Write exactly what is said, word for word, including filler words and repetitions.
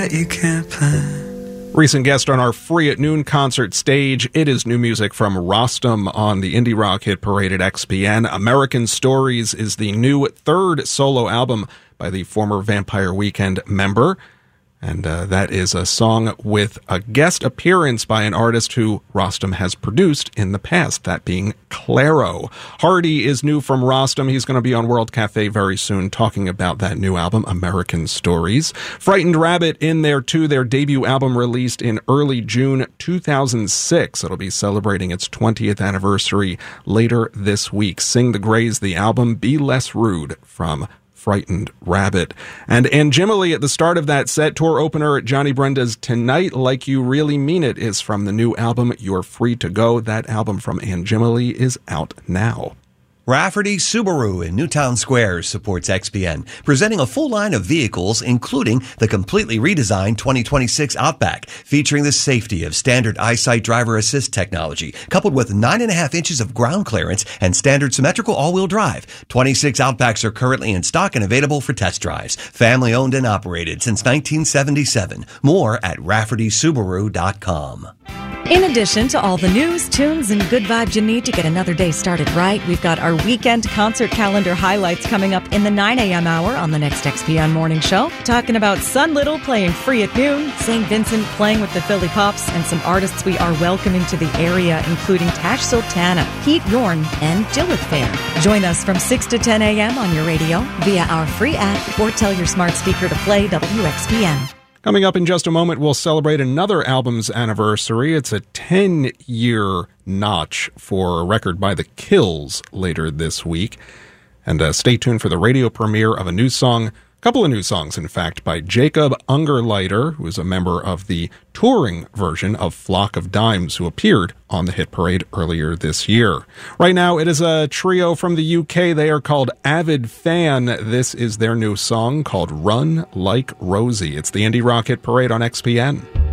that you can't plan. Recent guest on our Free at Noon concert stage, it is new music from Rostam on the Indie Rock Hit Parade at X P N. American Stories is the new third solo album by the former Vampire Weekend member. And uh, that is a song with a guest appearance by an artist who Rostam has produced in the past, that being Clairo. Hardy is new from Rostam. He's going to be on World Cafe very soon talking about that new album, American Stories. Frightened Rabbit in there too. Their debut album released in early June two thousand six. It'll be celebrating its twentieth anniversary later this week. Sing the Grays, the album, Be Less Rude from Frightened Rabbit. And Anjimally at the start of that set, tour opener at Johnny Brenda's Tonight Like You Really Mean It is from the new album You're Free to Go. That album from Anjimally is out now. Rafferty Subaru in Newtown Square supports X P N, presenting a full line of vehicles, including the completely redesigned twenty twenty-six Outback, featuring the safety of standard EyeSight driver assist technology, coupled with nine and a half inches of ground clearance and standard symmetrical all-wheel drive. twenty-six Outbacks are currently in stock and available for test drives. Family owned and operated since nineteen seventy-seven. More at rafferty subaru dot com. In addition to all the news, tunes, and good vibes you need to get another day started right, we've got our weekend concert calendar highlights coming up in the nine a.m. hour on the next X P N Morning Show. Talking about Sun Little playing Free at Noon, Saint Vincent playing with the Philly Pops, and some artists we are welcoming to the area, including Tash Sultana, Pete Yorn, and Dillard Fair. Join us from six to ten a.m. on your radio, via our free app, or tell your smart speaker to play W X P N. Coming up in just a moment, we'll celebrate another album's anniversary. It's a ten-year notch for a record by The Kills later this week. And uh, stay tuned for the radio premiere of a new song, a couple of new songs, in fact, by Jacob Ungerleider, who is a member of the touring version of Flock of Dimes, who appeared on the Hit Parade earlier this year. Right now, it is a trio from the U K. They are called Avid Fan. This is their new song called Run Like Rosie. It's the Indie Rock Hit Parade on X P N.